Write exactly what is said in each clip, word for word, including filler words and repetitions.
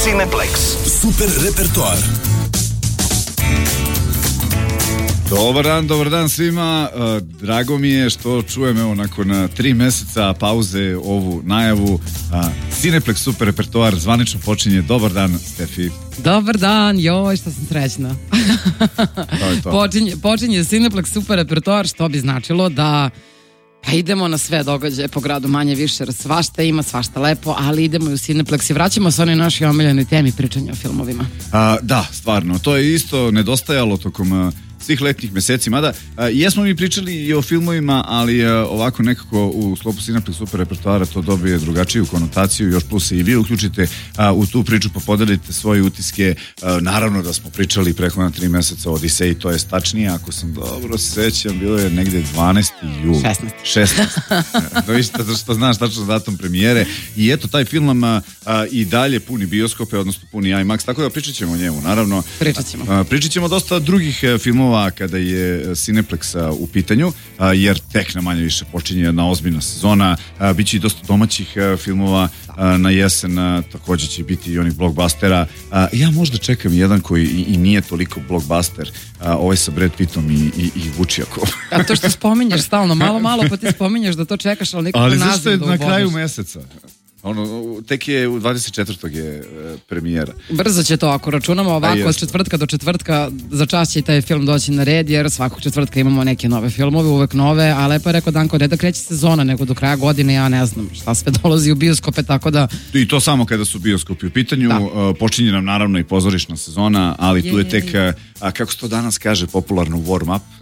Cineplex. Super repertoar. Dobar dan, dobar dan svima. Drago mi je što čujem evo nakon tri meseca pauze ovu najavu. Cineplex Super repertoar zvanično počinje. Dobar dan, Stefi. Dobar dan, joj što sam srećna. To je to. Počinje, počinje Cineplex Super repertoar, što bi značilo da pa idemo na sve događaje po gradu manje više, svašta ima, svašta lepo, ali idemo i u Cineplex i vraćamo se onoj našoj omiljenoj temi pričanja o filmovima. A, da, stvarno, to je isto nedostajalo tokom a, svih letnjih meseci, mada a, jesmo mi pričali i o filmovima, ali a, ovako nekako u sklopu Cineplex Super repertoara to dobije drugačiju konotaciju, još plus se i vi uključite a, u tu priču pa podelite svoje utiske. A, naravno da smo pričali preko na tri meseca o Odiseji, to je tačnije, ako sam dobro sećam, bilo je negde dvanaesti jul. šesnaesti šesnaesti To je što, što znaš tačno datum premijere i eto taj film a, a, i dalje puni bioskope, odnosno puni IMAX, tako da pričat ćemo o njemu, naravno. Pričat ćemo. A, pričat ćemo dosta drugih filmova kada je Cineplex u pitanju, a, jer tek na manje više počinje jedna ozbiljna sezona, a, bit će i dosta domaćih a, filmova a, na jesen, a, također će biti i onih blockbustera. A, ja možda čekam jedan koji i, i nije toliko blockbuster, a, ovaj sa Brad Pittom i, i, i Vučijakom. A to što spominješ stalno, malo malo pa ti spominješ da to čekaš, ali nikako ali naziv zašto je da na ubodiš. kraju meseca? Ono, tek je u dvadeset četvrtog je e, premijera. Brzo će to, ako računamo ovako od četvrtka do četvrtka, za čas će taj film doći na red, jer svakog četvrtka imamo neke nove filmove, uvek nove, a lepo je rekao Danko, ne da kreće sezona, nego do kraja godine, ja ne znam šta sve dolazi u bioskope, tako da... I to samo kada su bioskopi u pitanju, uh, počinje nam naravno i pozorišna sezona, ali je, tu je tek, uh, a kako se to danas kaže, popularno warm up.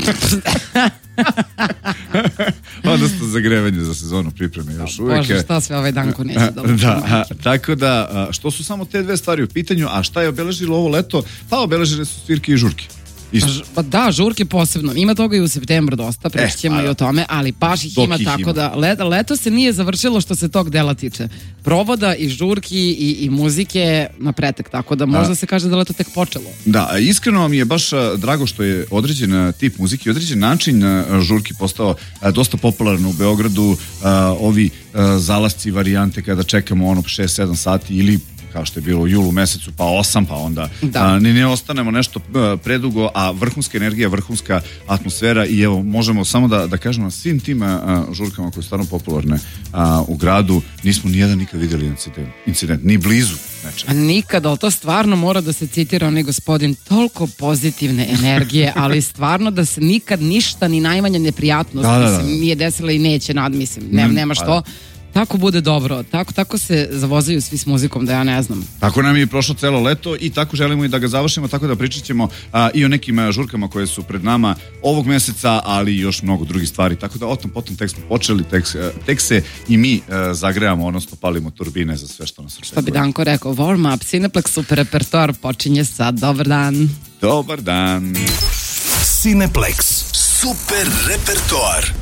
Odnosno zagrevanje za sezonu, pripreme još uvijek. Bože, šta sve ovaj Danko neće dobro. Da, a, tako da, a, što su samo te dve stvari u pitanju, a šta je obeležilo ovo leto? Pa obeležile su svirke i žurke. Isto. Pa da, žurke posebno. Ima toga i u septembru dosta, pričat ćemo e, i o tome, ali baš ih ima, ih tako ima. da leto, leto se nije završilo što se tog dela tiče. Provoda i žurki i, i muzike na pretek, tako da možda a, se kaže da leto tek počelo. Da, iskreno mi je baš a, drago što je određen tip muzike, određen način a, žurki postao a, dosta popularan u Beogradu, a, ovi a, zalasci varijante kada čekamo ono šest sedam sati ili kao što je bilo u julu mesecu, pa osam, pa onda a, ne, ne ostanemo nešto a, predugo, a vrhunska energija, vrhunska atmosfera i evo, možemo samo da, da kažemo na svim tim a, žurkama koje su stvarno popularne a, u gradu, nismo nijedan nikad vidjeli incident, incident ni blizu nečega. Nikad, ali to stvarno mora da se citira onaj gospodin, toliko pozitivne energije, ali stvarno da se nikad ništa, ni najmanja neprijatnost da, da, da. Mislim, nije desila i neće, nad, mislim, ne, nema što. Tako bude dobro, tako, tako se zavozaju svi s muzikom da ja ne znam. Tako nam je prošlo celo leto i tako želimo i da ga završimo, tako da pričat ćemo a, i o nekim a, žurkama koje su pred nama ovog meseca, ali i još mnogo drugih stvari, tako da o tom potom tek smo počeli, tek, tek se i mi a, zagrejamo, odnosno palimo turbine za sve što nas očekuje. Što bi Danko rekao, warm up, Cineplex Super repertoar počinje sad, dobar dan. Dobar dan. Cineplex Super repertoar.